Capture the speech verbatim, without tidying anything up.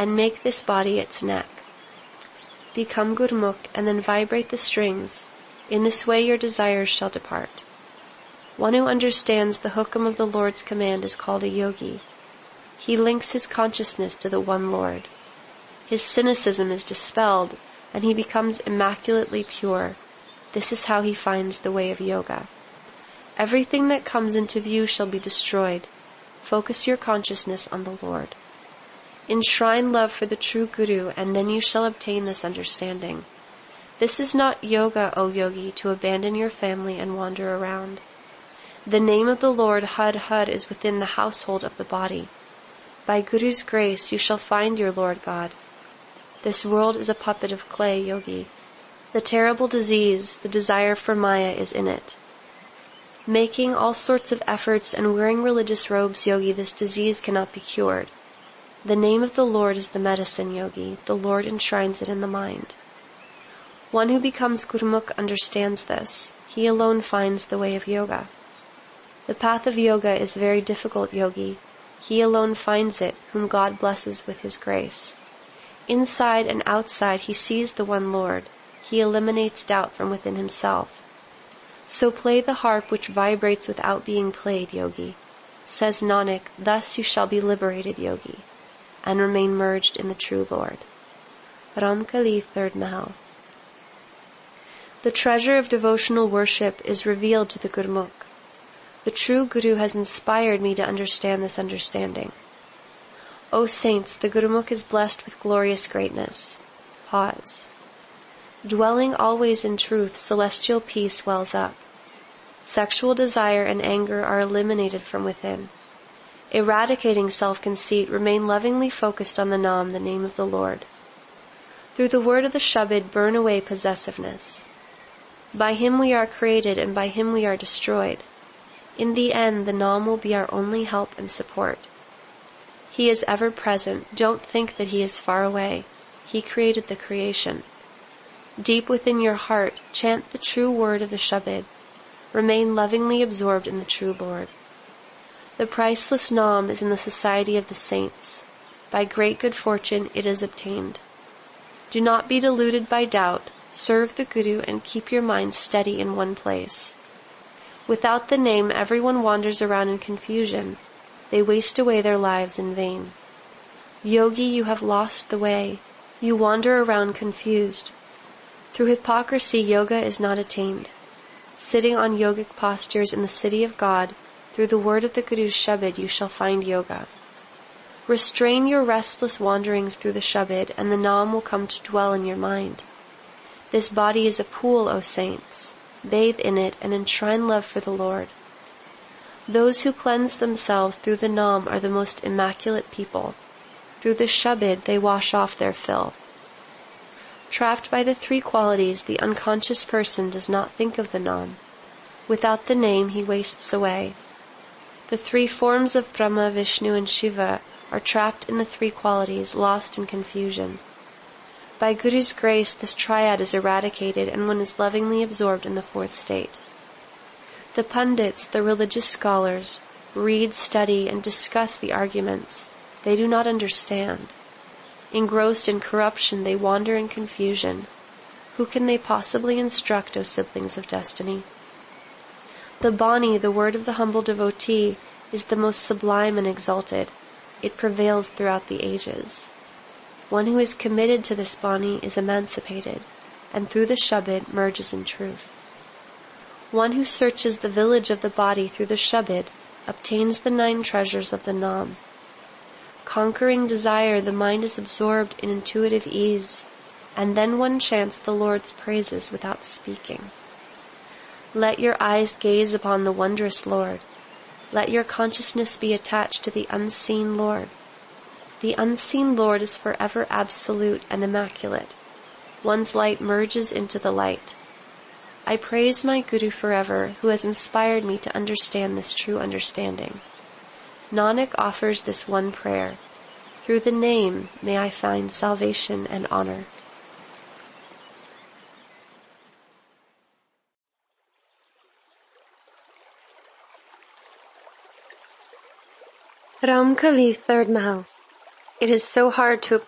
and make this body its neck. Become Gurmukh and then vibrate the strings. In this way your desires shall depart. One who understands the hukam of the Lord's command is called a yogi. He links his consciousness to the one Lord. His cynicism is dispelled, and he becomes immaculately pure. This is how he finds the way of yoga. Everything that comes into view shall be destroyed. Focus your consciousness on the Lord. Enshrine love for the true Guru, and then you shall obtain this understanding. This is not yoga, O yogi, to abandon your family and wander around. The name of the Lord, Had Had, is within the household of the body. By Guru's grace you shall find your Lord God. This world is a puppet of clay, yogi. The terrible disease, the desire for Maya, is in it. Making all sorts of efforts and wearing religious robes, yogi, this disease cannot be cured. The name of the Lord is the medicine, yogi. The Lord enshrines it in the mind. One who becomes Gurmukh understands this. He alone finds the way of yoga. The path of yoga is very difficult, yogi. He alone finds it, whom God blesses with his grace. Inside and outside he sees the one Lord. He eliminates doubt from within himself. So play the harp which vibrates without being played, yogi. Says Nanak, thus you shall be liberated, yogi, and remain merged in the true Lord. Ramkali, third Mahal. The treasure of devotional worship is revealed to the Gurmukh. The true Guru has inspired me to understand this understanding. O saints, the Gurmukh is blessed with glorious greatness. Pause. Dwelling always in truth, celestial peace wells up. Sexual desire and anger are eliminated from within. Eradicating self-conceit, remain lovingly focused on the Nam, the name of the Lord. Through the word of the Shabad, burn away possessiveness. By him we are created, and by him we are destroyed. In the end, the Nam will be our only help and support. He is ever present. Don't think that he is far away. He created the creation. Deep within your heart, chant the true word of the Shabad. Remain lovingly absorbed in the true Lord. The priceless Nam is in the society of the saints. By great good fortune it is obtained. Do not be deluded by doubt. Serve the Guru and keep your mind steady in one place. Without the name, everyone wanders around in confusion. They waste away their lives in vain. Yogi, you have lost the way. You wander around confused. Through hypocrisy, yoga is not attained. Sitting on yogic postures in the city of God, through the word of the Guru's Shabad, you shall find yoga. Restrain your restless wanderings through the Shabad, and the Nam will come to dwell in your mind. This body is a pool, O saints. Bathe in it and enshrine love for the Lord. Those who cleanse themselves through the Nam are the most immaculate people. Through the Shabad they wash off their filth. Trapped by the three qualities, the unconscious person does not think of the Nam. Without the name, he wastes away. The three forms of Brahma, Vishnu, and Shiva are trapped in the three qualities, lost in confusion. By Guru's grace, this triad is eradicated and one is lovingly absorbed in the fourth state. The pundits, the religious scholars, read, study, and discuss the arguments. They do not understand. Engrossed in corruption, they wander in confusion. Who can they possibly instruct, O siblings of destiny? The Bani, the word of the humble devotee, is the most sublime and exalted. It prevails throughout the ages. One who is committed to this Bani is emancipated, and through the Shabad merges in truth. One who searches the village of the body through the Shabad obtains the nine treasures of the Nam. Conquering desire, the mind is absorbed in intuitive ease, and then one chants the Lord's praises without speaking. Let your eyes gaze upon the wondrous Lord. Let your consciousness be attached to the unseen Lord. The unseen Lord is forever absolute and immaculate. One's light merges into the light. I praise my Guru forever, who has inspired me to understand this true understanding. Nanak offers this one prayer. Through the name may I find salvation and honor. Ramkali, third Mahal. It is so hard to